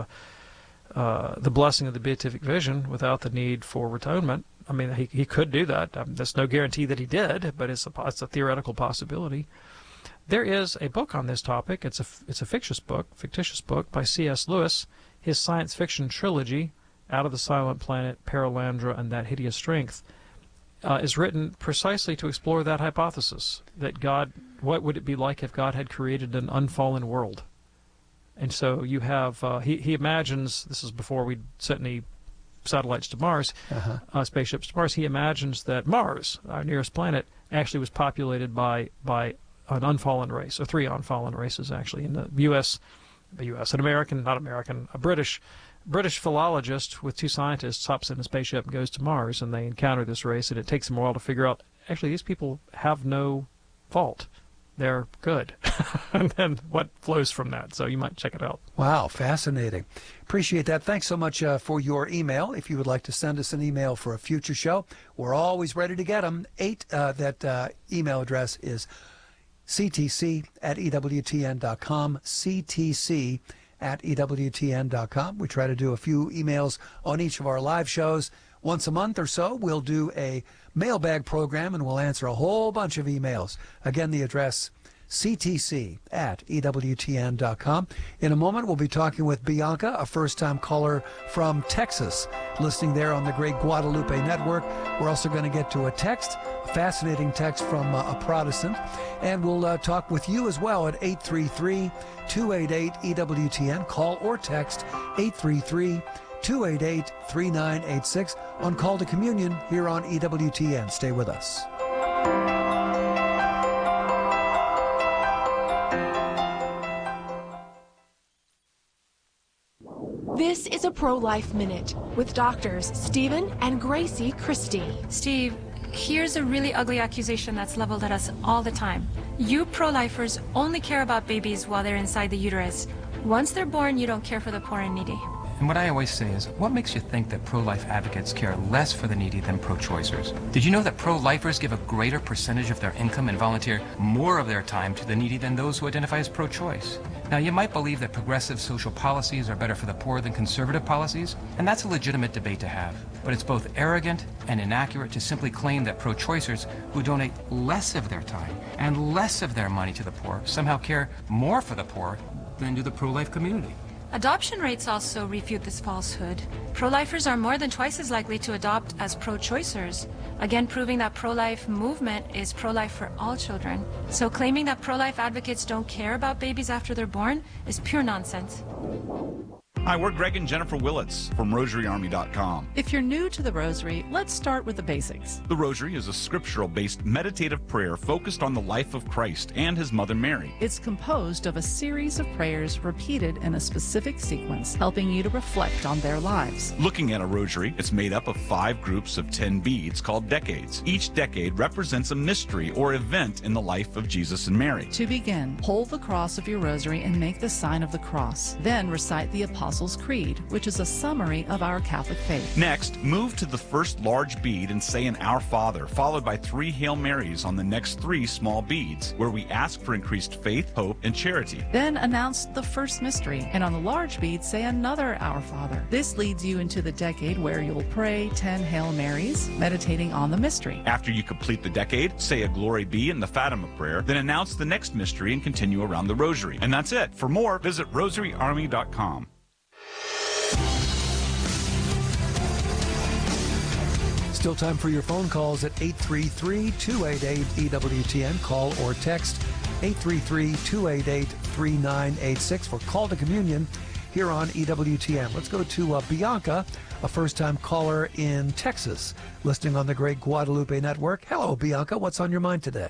uh, the blessing of the beatific vision without the need for atonement. I mean, he he could do that. Um, there's no guarantee that he did, but it's a it's a theoretical possibility. There is a book on this topic. It's a it's a fictitious book, fictitious book by C S Lewis. His science fiction trilogy, Out of the Silent Planet, Paralandra, and That Hideous Strength, uh, is written precisely to explore that hypothesis, that God, what would it be like if God had created an unfallen world? And so you have, uh, he, he imagines, this is before we sent any satellites to Mars, uh-huh. uh, spaceships to Mars, he imagines that Mars, our nearest planet, actually was populated by by an unfallen race, or three unfallen races actually. In the U S, the U S, an American, not American, a British British philologist with two scientists hops in a spaceship and goes to Mars, and they encounter this race, and it takes them a while to figure out, actually, these people have no fault. They're good. And then what flows from that. So you might check it out. Wow, fascinating. Appreciate that. Thanks so much uh, for your email. If you would like to send us an email for a future show, we're always ready to get them. Eight, uh, that uh, email address is c t c at e w t n dot com, c t c at e w t n dot com. We try to do a few emails on each of our live shows. Once a month or so, we'll do a mailbag program, and we'll answer a whole bunch of emails. Again, the address, c t c at e w t n dot com. In a moment, we'll be talking with Bianca, a first-time caller from Texas, listening there on the great Guadalupe Network. We're also going to get to a text, a fascinating text from uh, a Protestant, and we'll uh, talk with you as well at eight three three, two eight eight, E W T N. Call or text eight three three, two eight eight, three nine eight six on Call to Communion here on E W T N. Stay with us. This is a Pro-Life Minute with doctors Stephen and Gracie Christie. Steve, here's a really ugly accusation that's leveled at us all the time. You pro-lifers only care about babies while they're inside the uterus. Once they're born, you don't care for the poor and needy. And what I always say is, what makes you think that pro-life advocates care less for the needy than pro-choicers? Did you know that pro-lifers give a greater percentage of their income and volunteer more of their time to the needy than those who identify as pro-choice? Now, you might believe that progressive social policies are better for the poor than conservative policies, and that's a legitimate debate to have. But it's both arrogant and inaccurate to simply claim that pro-choicers who donate less of their time and less of their money to the poor somehow care more for the poor than do the pro-life community. Adoption rates also refute this falsehood. Pro-lifers are more than twice as likely to adopt as pro-choicers, again proving that pro-life movement is pro-life for all children. So claiming that pro-life advocates don't care about babies after they're born is pure nonsense. Hi, we're Greg and Jennifer Willits from Rosary Army dot com. If you're new to the Rosary, let's start with the basics. The Rosary is a scriptural-based meditative prayer focused on the life of Christ and his mother Mary. It's composed of a series of prayers repeated in a specific sequence, helping you to reflect on their lives. Looking at a rosary, it's made up of five groups of ten beads called decades. Each decade represents a mystery or event in the life of Jesus and Mary. To begin, hold the cross of your rosary and make the sign of the cross. Then recite the Apostles' Creed, which is a summary of our Catholic faith. Next, move to the first large bead and say an Our Father, followed by three Hail Marys on the next three small beads, where we ask for increased faith, hope, and charity. Then announce the first mystery, and on the large bead say another Our Father. This leads you into the decade where you'll pray ten Hail Marys, meditating on the mystery. After you complete the decade, say a Glory Be in the Fatima prayer, then announce the next mystery and continue around the rosary. And that's it. For more, visit Rosary Army dot com. Still time for your phone calls at eight three three, two eight eight, E W T N. Call or text eight three three, two eight eight, three nine eight six for Call to Communion here on E W T N. Let's go to uh, Bianca, a first-time caller in Texas, listening on the great Guadalupe Network. Hello, Bianca. What's on your mind today?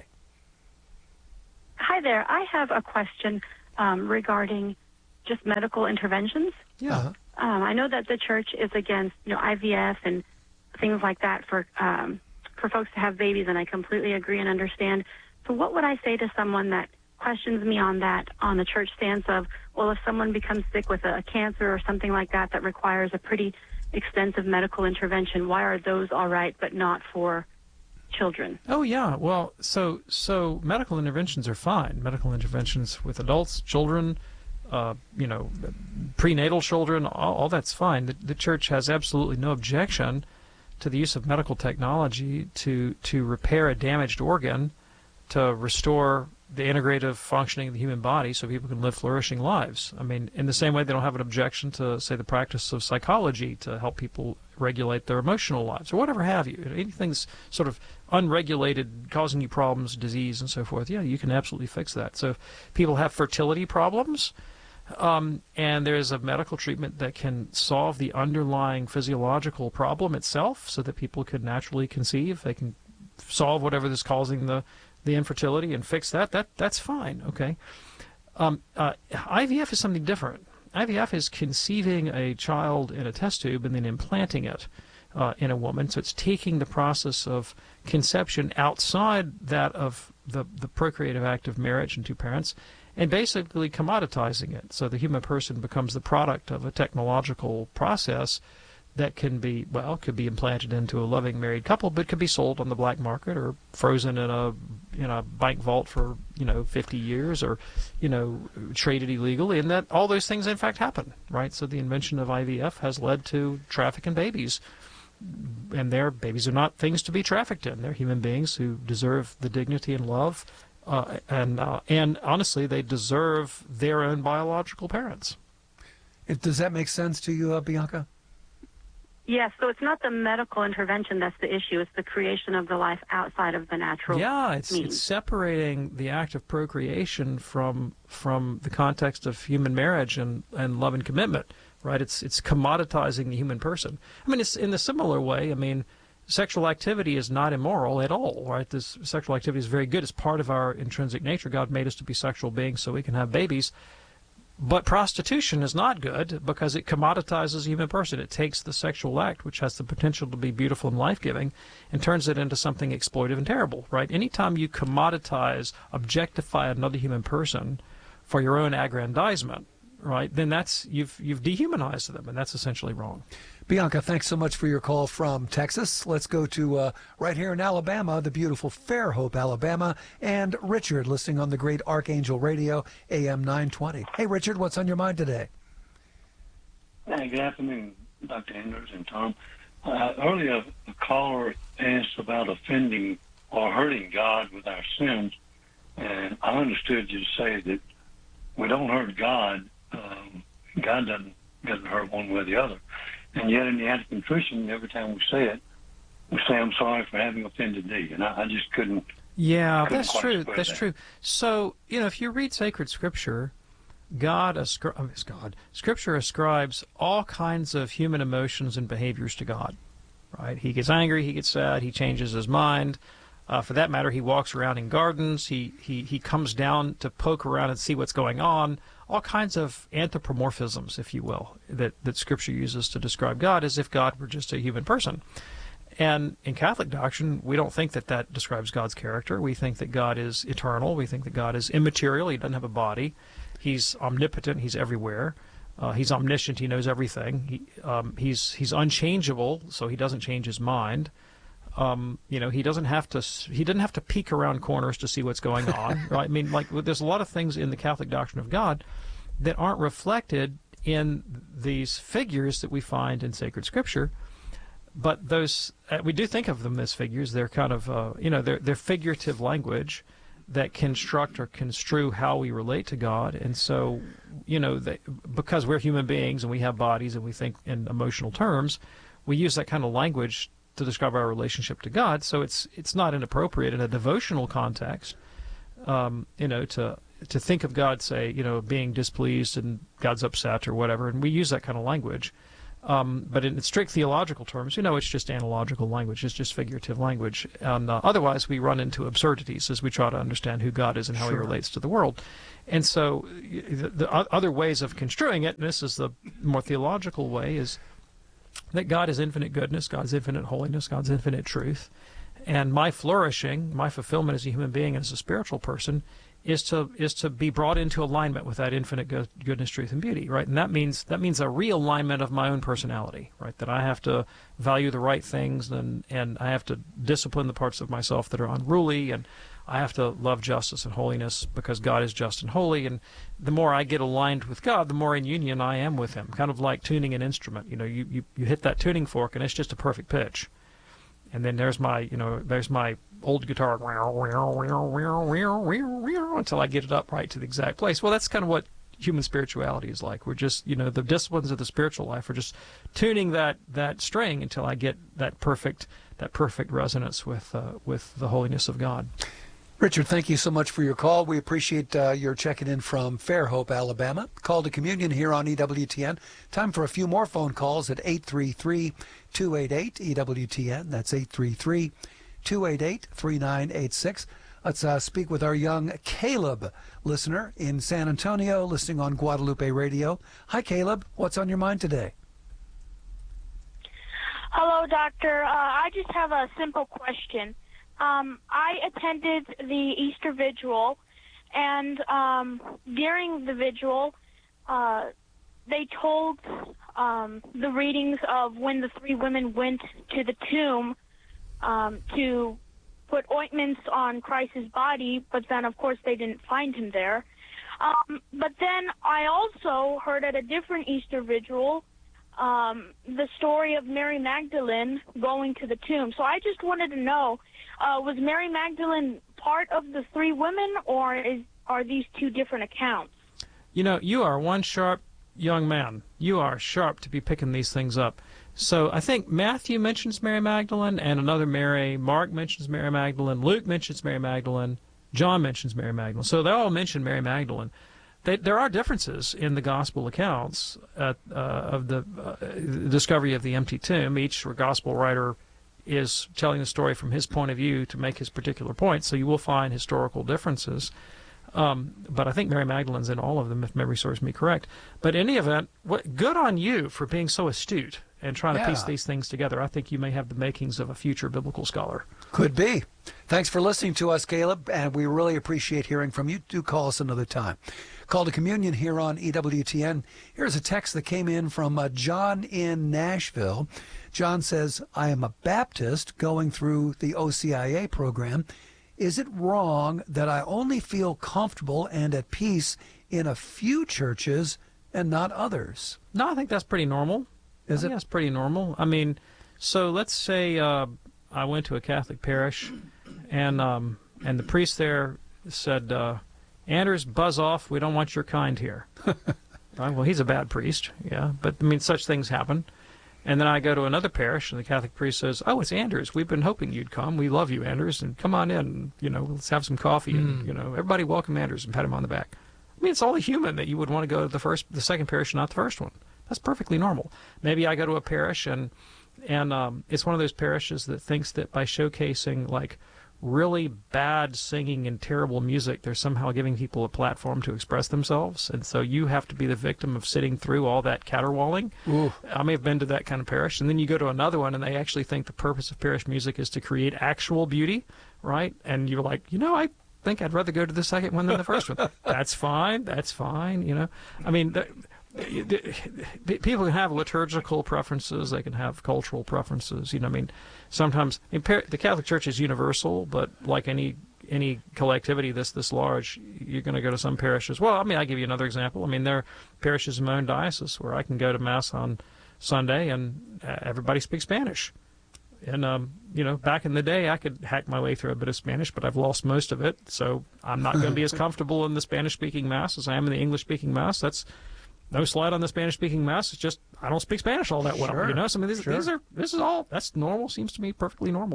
Hi there. I have a question um, regarding just medical interventions. Yeah. Um, I know that the church is against, you know, I V F and things like that for um, for folks to have babies, and I completely agree and understand. So what would I say to someone that questions me on that, on the church stance of, well, if someone becomes sick with a, a cancer or something like that that requires a pretty extensive medical intervention, why are those all right but not for children? Oh, yeah. Well, so so medical interventions are fine. Medical interventions with adults, children, uh, you know, prenatal children, all, all that's fine. The, the church has absolutely no objection to the use of medical technology to to repair a damaged organ, to restore the integrative functioning of the human body so people can live flourishing lives. I mean, in the same way they don't have an objection to, say, the practice of psychology to help people regulate their emotional lives or whatever have you. Anything that's sort of unregulated, causing you problems, disease, and so forth, yeah, you can absolutely fix that. So if people have fertility problems, um, and there's a medical treatment that can solve the underlying physiological problem itself so that people could naturally conceive, they can solve whatever is causing the the infertility and fix that, that that's fine, okay? Um, uh, I V F is something different. I V F is conceiving a child in a test tube and then implanting it uh, in a woman. So it's taking the process of conception outside that of the, the procreative act of marriage and two parents and basically commoditizing it. So the human person becomes the product of a technological process that can be, well, could be implanted into a loving married couple, but could be sold on the black market or frozen in a, in a bank vault for, you know, fifty years or, you know, traded illegally. And that all those things, in fact, happen, right? So the invention of I V F has led to trafficking babies. And their babies are not things to be trafficked in. They're human beings who deserve the dignity and love. Uh, and, uh, and honestly, they deserve their own biological parents. It, does that make sense to you, uh, Bianca? Yes, so it's not the medical intervention that's the issue. It's the creation of the life outside of the natural Yeah, it's, means. it's separating the act of procreation from from the context of human marriage and, and love and commitment, right? It's it's commoditizing the human person. I mean, it's in a similar way. I mean, sexual activity is not immoral at all, right? This sexual activity is very good. It's part of our intrinsic nature. God made us to be sexual beings so we can have babies. But prostitution is not good because it commoditizes the human person. It takes the sexual act, which has the potential to be beautiful and life-giving, and turns it into something exploitive and terrible, right? Anytime you commoditize, objectify another human person for your own aggrandizement, right, then that's you've you've dehumanized them, and that's essentially wrong. Bianca, thanks so much for your call from Texas. Let's go to uh, right here in Alabama, the beautiful Fairhope, Alabama, and Richard, listening on the great Archangel Radio, A M nine twenty. Hey, Richard, what's on your mind today? Hey, good afternoon, Doctor Anders and Tom. Uh, earlier, a caller asked about offending or hurting God with our sins, and I understood you to say that we don't hurt God. Um, God doesn't, doesn't hurt one way or the other. And yet in the act of contrition, every time we say it, we say, I'm sorry for having offended thee. And I, I just couldn't. Yeah, couldn't that's quite true. square That's that. true. So, you know, if you read sacred scripture, God, ascri- I mean, it's God, Scripture ascribes all kinds of human emotions and behaviors to God, right? He gets angry, he gets sad, he changes his mind. Uh, for that matter, he walks around in gardens. He, he, he comes down to poke around and see what's going on. All kinds of anthropomorphisms, if you will, that, that Scripture uses to describe God as if God were just a human person. And in Catholic doctrine, we don't think that that describes God's character. We think that God is eternal. We think that God is immaterial. He doesn't have a body. He's omnipotent. He's everywhere. Uh, he's omniscient. He knows everything. He, um, he's he's unchangeable, so he doesn't change his mind. Um, you know, he doesn't have to. He didn't have to peek around corners to see what's going on, right? I mean, like there's a lot of things in the Catholic doctrine of God that aren't reflected in these figures that we find in sacred Scripture. But those uh, we do think of them as figures. They're kind of, uh, you know, they're they're figurative language that construct or construe how we relate to God. And so, you know, they, because we're human beings and we have bodies and we think in emotional terms, we use that kind of language to describe our relationship to God. So it's it's not inappropriate in a devotional context um, you know, to to think of God, say, you know, being displeased and God's upset or whatever, and we use that kind of language. Um, but in strict theological terms, you know, it's just analogical language. It's just figurative language. And uh, otherwise, we run into absurdities as we try to understand who God is and how Sure. he relates to the world. And so the, the other ways of construing it, and this is the more theological way, is that God is infinite goodness, God's infinite holiness, God's infinite truth. And my flourishing, my fulfillment as a human being and as a spiritual person is to is to be brought into alignment with that infinite good, goodness, truth, and beauty, right? And that means that means a realignment of my own personality, right? That I have to value the right things, and and I have to discipline the parts of myself that are unruly, and I have to love justice and holiness because God is just and holy. And the more I get aligned with God, the more in union I am with Him. Kind of like tuning an instrument. You know, you you, you hit that tuning fork, and it's just a perfect pitch. And then there's my, you know, there's my old guitar until I get it up right to the exact place. Well, that's kind of what human spirituality is like. We're just, you know, the disciplines of the spiritual life are just tuning that that string until I get that perfect that perfect resonance with uh, with the holiness of God. Richard, thank you so much for your call. We appreciate uh, your checking in from Fairhope, Alabama. Call to Communion here on E W T N. Time for a few more phone calls at eight three three, two eight eight, E W T N. That's eight three three, two eight eight, three nine eight six. Let's uh, speak with our young Caleb listener in San Antonio, listening on Guadalupe Radio. Hi, Caleb. What's on your mind today? Hello, Doctor. Uh, I just have a simple question. Um, I attended the Easter Vigil, and um, during the Vigil, uh, they told um, the readings of when the three women went to the tomb um, to put ointments on Christ's body, but then, of course, they didn't find him there. Um, but then I also heard at a different Easter Vigil um, the story of Mary Magdalene going to the tomb. So I just wanted to know, Uh, was Mary Magdalene part of the three women, or is, are these two different accounts? You know, you are one sharp young man. You are sharp to be picking these things up. So I think Matthew mentions Mary Magdalene and another Mary. Mark mentions Mary Magdalene. Luke mentions Mary Magdalene. John mentions Mary Magdalene. So they all mention Mary Magdalene. They, there are differences in the gospel accounts uh, uh, of the uh, discovery of the empty tomb. Each gospel writer is telling the story from his point of view to make his particular point, so you will find historical differences. Um, but I think Mary Magdalene's in all of them, if memory serves me correct. But in any event, what, good on you for being so astute and trying to Yeah. piece these things together. I think you may have the makings of a future biblical scholar. Could be. Thanks for listening to us, Caleb, and we really appreciate hearing from you. Do call us another time. Call to Communion here on E W T N. Here's a text that came in from uh, John in Nashville. John says, I am a Baptist going through the O C I A program. Is it wrong that I only feel comfortable and at peace in a few churches and not others? No, I think that's pretty normal. Is I it? think that's pretty normal. I mean, so let's say uh, I went to a Catholic parish, and um, and the priest there said, uh, Anders, buzz off. We don't want your kind here. Right? Well, he's a bad priest, yeah. But, I mean, such things happen. And then I go to another parish, and the Catholic priest says, oh, it's Anders. We've been hoping you'd come. We love you, Anders, and come on in. You know, let's have some coffee. And, Mm. you know, everybody welcome Anders and pat him on the back. I mean, it's only human that you would want to go to the first, the second parish, not the first one. That's perfectly normal. Maybe I go to a parish, and and um, it's one of those parishes that thinks that by showcasing, like, really bad singing and terrible music, they're somehow giving people a platform to express themselves. And so you have to be the victim of sitting through all that caterwauling. Ooh. I may have been to that kind of parish. And then you go to another one, and they actually think the purpose of parish music is to create actual beauty, right? And you're like, you know, I think I'd rather go to the second one than the first one. That's fine. That's fine. You know, I mean, the, the, the, people can have liturgical preferences. They can have cultural preferences. You know, I mean, sometimes I mean, par- the Catholic Church is universal, but like any any collectivity this this large, you're going to go to some parishes. Well, I mean, I'll give you another example. I mean, there are parishes in my own diocese where I can go to Mass on Sunday and uh, everybody speaks Spanish. And, um, you know, back in the day, I could hack my way through a bit of Spanish, but I've lost most of it. So I'm not going to be as comfortable in the Spanish-speaking Mass as I am in the English-speaking Mass. That's no slight on the Spanish-speaking Mass. It's just I don't speak Spanish all that well. Sure, You know, so I mean, these, sure. these are this is all that's normal. Seems to me perfectly normal.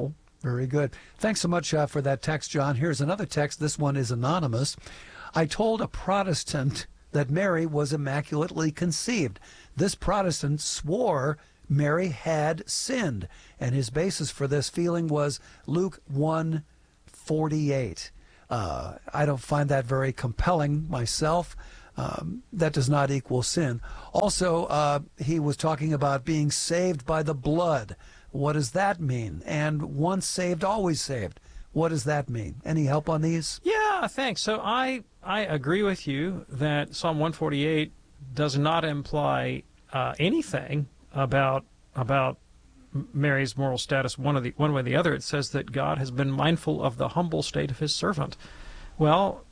Very good. Thanks so much uh, for that text, John. Here's another text. This one is anonymous. I told a Protestant that Mary was immaculately conceived. This Protestant swore Mary had sinned, and his basis for this feeling was Luke one forty-eight. Uh, I don't find that very compelling myself. Um, that does not equal sin. Also, uh, he was talking about being saved by the blood. What does that mean? And once saved, always saved. What does that mean? Any help on these? Yeah, thanks. So I, I agree with you that Psalm one forty-eight does not imply uh, anything about about Mary's moral status one of the one way or the other. It says that God has been mindful of the humble state of his servant. Well,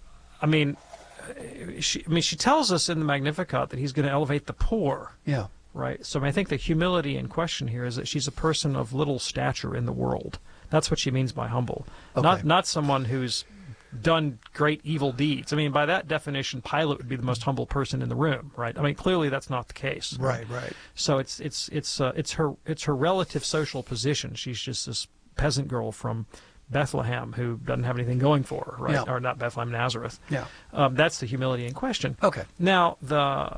I mean, she, I mean, she tells us in the Magnificat that he's going to elevate the poor. Yeah. Right. So I think the humility in question here is that she's a person of little stature in the world. That's what she means by humble. Okay. Not not someone who's done great evil deeds. I mean, by that definition, Pilate would be the most humble person in the room, right? I mean, clearly that's not the case. Right, right. So it's it's it's uh, it's her it's her relative social position. She's just this peasant girl from Bethlehem who doesn't have anything going for her, right? Yeah. Or not Bethlehem, Nazareth. Yeah. Um, that's the humility in question. Okay. Now, the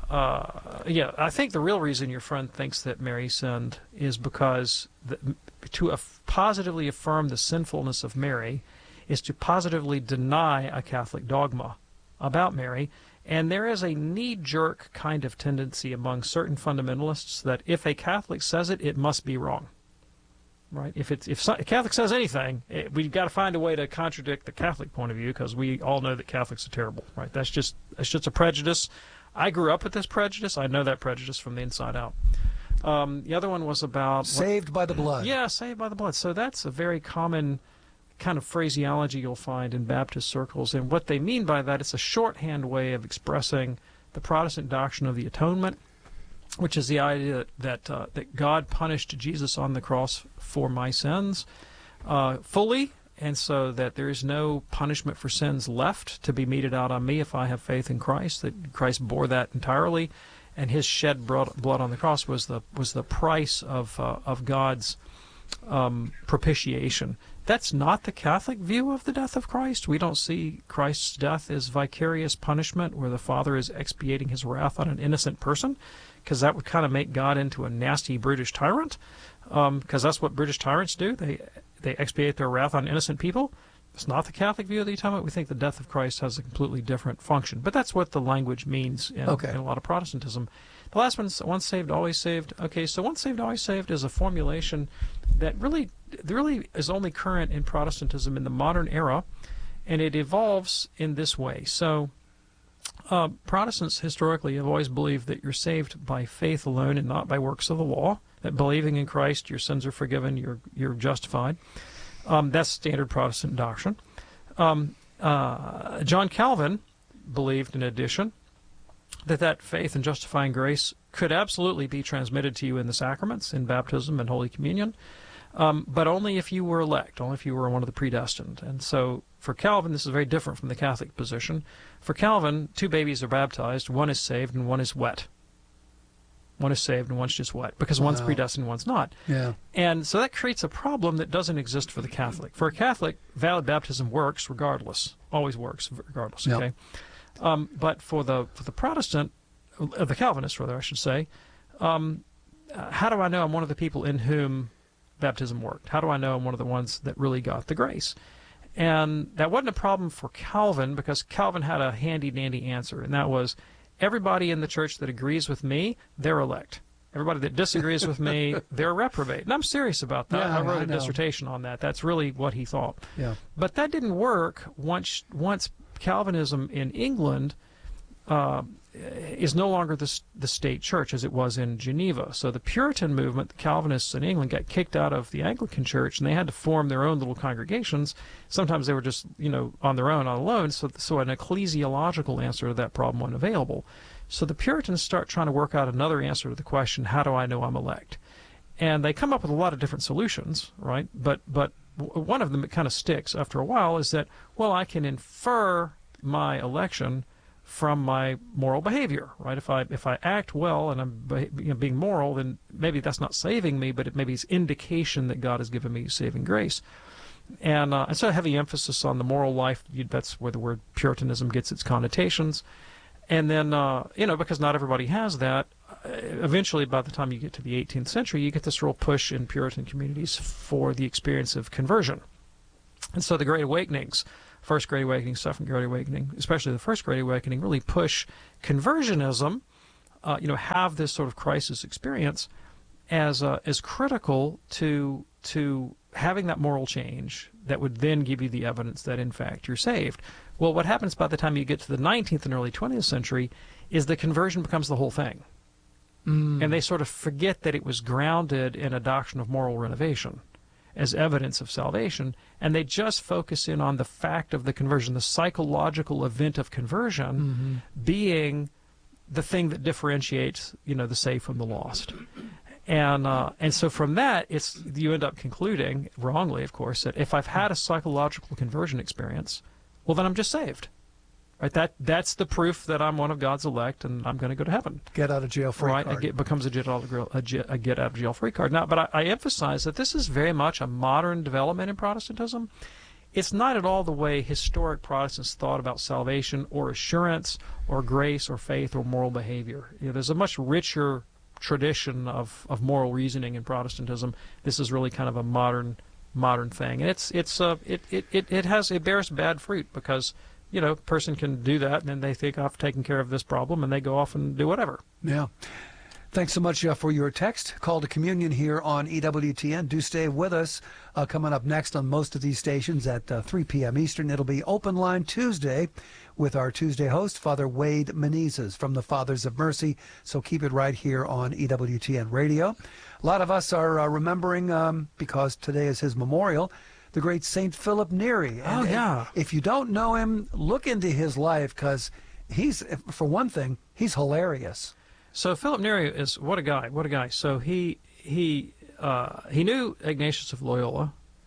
uh, yeah, I think the real reason your friend thinks that Mary sinned is because the, to af- positively affirm the sinfulness of Mary is to positively deny a Catholic dogma about Mary. And there is a knee-jerk kind of tendency among certain fundamentalists that if a Catholic says it, it must be wrong. Right? If it's if so, a Catholic says anything, it, we've got to find a way to contradict the Catholic point of view because we all know that Catholics are terrible. Right? That's just that's just a prejudice. I grew up with this prejudice. I know that prejudice from the inside out. Um, the other one was about saved what, by the blood. Yeah, saved by the blood. So that's a very common kind of phraseology you'll find in Baptist circles, and what they mean by that, it's a shorthand way of expressing the Protestant doctrine of the atonement, which is the idea that that, uh, that God punished Jesus on the cross for my sins uh, fully, and so that there is no punishment for sins left to be meted out on me if I have faith in Christ, that Christ bore that entirely, and his shed blood on the cross was the was the price of uh, of God's um, propitiation. That's not the Catholic view of the death of Christ. We don't see Christ's death as vicarious punishment where the Father is expiating his wrath on an innocent person, because that would kind of make God into a nasty British tyrant, because um, that's what British tyrants do. They they expiate their wrath on innocent people. It's not the Catholic view of the atonement. We think the death of Christ has a completely different function. But that's what the language means in, okay. in a lot of Protestantism. The last one, once saved, always saved. Okay, so once saved, always saved is a formulation that really, really is only current in Protestantism in the modern era, and it evolves in this way. So uh, Protestants historically have always believed that you're saved by faith alone and not by works of the law, that believing in Christ, your sins are forgiven, you're, you're justified. Um, that's standard Protestant doctrine. Um, uh, John Calvin believed, in addition, that that faith and justifying grace could absolutely be transmitted to you in the sacraments, in baptism and Holy Communion, um, but only if you were elect, only if you were one of the predestined. And so for Calvin, this is very different from the Catholic position. For Calvin, two babies are baptized, one is saved and one is wet. One is saved and one's just wet, because wow. one's predestined and one's not. Yeah. And so that creates a problem that doesn't exist for the Catholic. For a Catholic, valid baptism works regardless, always works regardless, yep. okay? Um, but for the for the Protestant, uh, the Calvinist rather, I should say, um, uh, how do I know I'm one of the people in whom baptism worked? How do I know I'm one of the ones that really got the grace? And that wasn't a problem for Calvin, because Calvin had a handy-dandy answer, and that was, everybody in the church that agrees with me, they're elect. Everybody that disagrees with me, they're reprobate. And I'm serious about that. Yeah, I wrote I a know. dissertation on that. That's really what he thought. Yeah. But that didn't work once once Calvinism in England uh, is no longer the, the state church as it was in Geneva. So the Puritan movement, the Calvinists in England, got kicked out of the Anglican church, and they had to form their own little congregations. Sometimes they were just, you know, on their own, on alone, so, so an ecclesiological answer to that problem wasn't available. So the Puritans start trying to work out another answer to the question, how do I know I'm elect? And they come up with a lot of different solutions, right? But, but one of them that kind of sticks after a while is that, well, I can infer my election from my moral behavior, right? If I if I act well and I'm beha- you know, being moral, then maybe that's not saving me, but it maybe it's indication that God has given me saving grace. And, uh, and so a heavy emphasis on the moral life, you, that's where the word Puritanism gets its connotations. And then, uh, you know, because not everybody has that, uh, eventually by the time you get to the eighteenth century, you get this real push in Puritan communities for the experience of conversion. And so the Great Awakenings, First Great Awakening, Second Great Awakening, especially the First Great Awakening, really push conversionism, uh, you know, have this sort of crisis experience as uh, as critical to to having that moral change that would then give you the evidence that, in fact, you're saved. Well, what happens by the time you get to the nineteenth and early twentieth century is the conversion becomes the whole thing. Mm. And they sort of forget that it was grounded in a doctrine of moral renovation as evidence of salvation, and they just focus in on the fact of the conversion, the psychological event of conversion mm-hmm. being the thing that differentiates, you know, the saved from the lost. And uh, and so from that, it's you end up concluding, wrongly, of course, that if I've had a psychological conversion experience, well, then I'm just saved. Right? That that's the proof that I'm one of God's elect and I'm going to go to heaven. Get out of jail free right? card. Right, it becomes a get out of a get, a get out of jail free card. Now, but I, I emphasize that this is very much a modern development in Protestantism. It's not at all the way historic Protestants thought about salvation or assurance or grace or faith or moral behavior. You know, there's a much richer tradition of, of moral reasoning in Protestantism. This is really kind of a modern modern thing, and it's it's uh, it, it it it has it bears bad fruit because, you know, a person can do that and then they think I've taken care of this problem and they go off and do whatever. Yeah. Thanks so much, Jeff, for your text. Call to Communion here on E W T N. Do stay with us. Uh, coming up next on most of these stations at uh, three p.m. Eastern, it'll be Open Line Tuesday with our Tuesday host, Father Wade Menezes from the Fathers of Mercy. So keep it right here on E W T N Radio. A lot of us are uh, remembering, um, because today is his memorial, the great Saint Philip Neri. And, oh, yeah. If you don't know him, look into his life because he's, for one thing, he's hilarious. So Philip Neri is, what a guy, what a guy. So he he uh, he knew Ignatius of Loyola,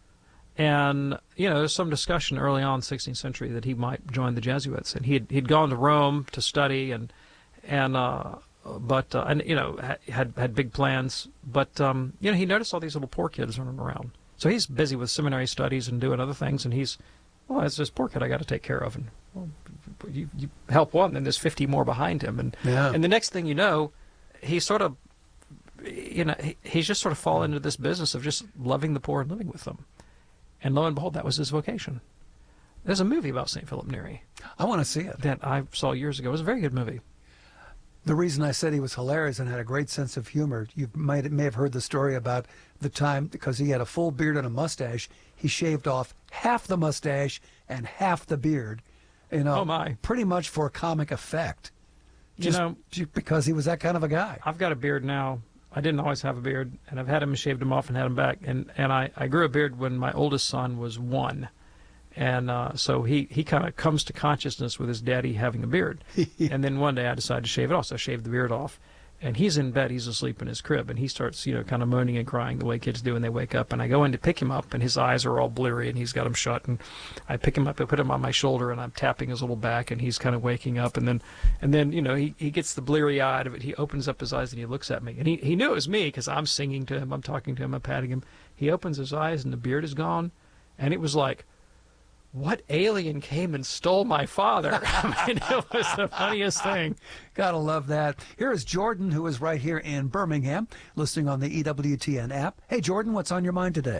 and, you know, there's some discussion early on in the sixteenth century that he might join the Jesuits, and he'd he'd gone to Rome to study, and and uh, but uh, and you know had had big plans, but um, you know he noticed all these little poor kids running around. So he's busy with seminary studies and doing other things, and he's, well, it's this poor kid I got to take care of, and well, you, you help one, then there's fifty more behind him, and yeah. and the next thing you know, he sort of, you know, he, he's just sort of fallen into this business of just loving the poor and living with them, and lo and behold, that was his vocation. There's a movie about Saint Philip Neri. I want to see it. That I saw years ago. It was a very good movie. The reason I said he was hilarious and had a great sense of humor, you might may have heard the story about the time, because he had a full beard and a mustache, he shaved off half the mustache and half the beard, you know, oh my. pretty much for comic effect. Just, you know, just because he was that kind of a guy. I've got a beard now. I didn't always have a beard, and I've had him, shaved him off and had him back. And, and I, I grew a beard when my oldest son was one. And uh, so he, he kind of comes to consciousness with his daddy having a beard. And then one day I decided to shave it off, so I shaved the beard off. And he's in bed, he's asleep in his crib, and he starts, you know, kind of moaning and crying the way kids do when they wake up. And I go in to pick him up, and his eyes are all bleary, and he's got them shut. And I pick him up, I put him on my shoulder, and I'm tapping his little back, and he's kind of waking up. And then, and then you know, he, he gets the bleary eye out of it. He opens up his eyes, and he looks at me. And he, he knew it was me, because I'm singing to him, I'm talking to him, I'm patting him. He opens his eyes, and the beard is gone. And it was like, what alien came and stole my father? I mean, it was the funniest thing. Gotta love that. Here is Jordan, who is right here in Birmingham, listening on the E W T N app. Hey, Jordan, what's on your mind today?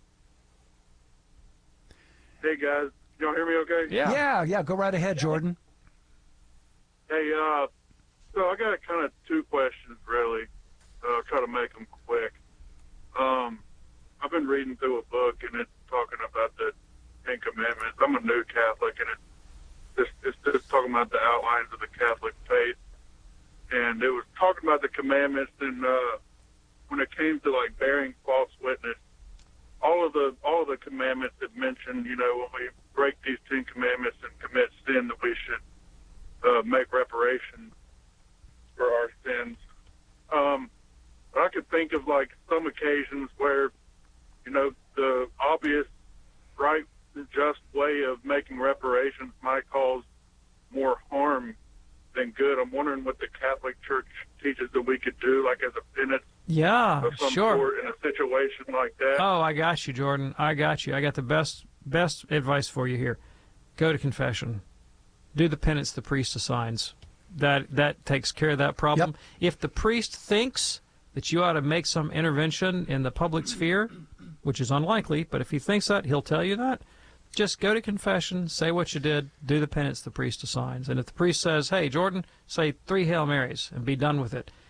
Hey, guys. Y'all hear me okay? Yeah. Yeah, yeah. Go right ahead, Jordan. Hey, uh, so I got kind of two questions, really. Uh, try to make them quick. Um, I've been reading through a book, and it's talking about the Ten Commandments. I'm a new Catholic, and it's just, it's just talking about the outlines of the Catholic faith. And it was talking about the commandments, and uh, when it came to like bearing false witness, all of the all of the commandments that mentioned, you know, when we break these Ten Commandments and commit sin, that we should uh, make reparation for our sins. Um, but I could think of like some occasions where, you know, the obvious right just way of making reparations might cause more harm then good. I'm wondering what the Catholic Church teaches that we could do, like as a penance Yeah, of some sure. sort in a situation like that. Oh, I got you, Jordan. I got you. I got the best best advice for you here. Go to confession. Do the penance the priest assigns. That that takes care of that problem. Yep. If the priest thinks that you ought to make some intervention in the public sphere, which is unlikely, but if he thinks that, he'll tell you that. Just go to confession, say what you did, do the penance the priest assigns. And if the priest says, hey, Jordan, say three Hail Marys and be done with it,